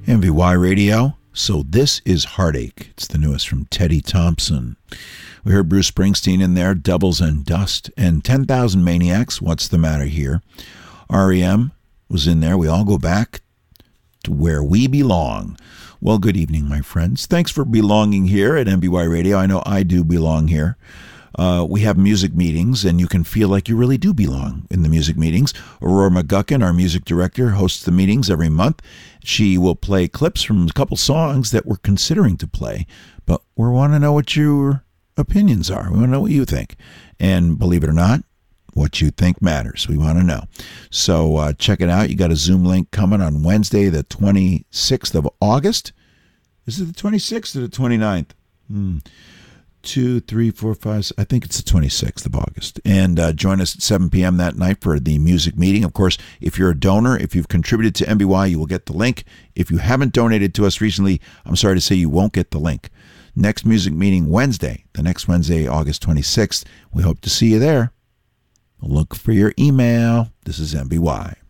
MVY Radio. So this is Heartache. It's the newest from Teddy Thompson. We heard Bruce Springsteen in there, Devils and Dust, and 10,000 Maniacs, What's the Matter Here. REM was in there. We all go back to where we belong. Well, good evening, my friends. Thanks for belonging here at MVY Radio. I know I do belong here. We have music meetings, and you can feel like you really do belong in the music meetings. Aurora McGuckin, our music director, hosts the meetings every month. She will play clips from a couple songs that we're considering to play, but we want to know what your opinions are. We want to know what you think. And believe it or not, what you think matters. We want to know. So check it out. You got a Zoom link coming on Wednesday, the 26th of August. Is it the 26th or the 29th? 2, 3, 4, 5. I think it's the 26th of August. And join us at 7 p.m. that night for the music meeting. Of course, if you're a donor, if you've contributed to MBY, you will get the link. If you haven't donated to us recently, I'm sorry to say you won't get the link. Next music meeting Wednesday, the next Wednesday, August 26th. We hope to see you there. Look for your email. This is MBY.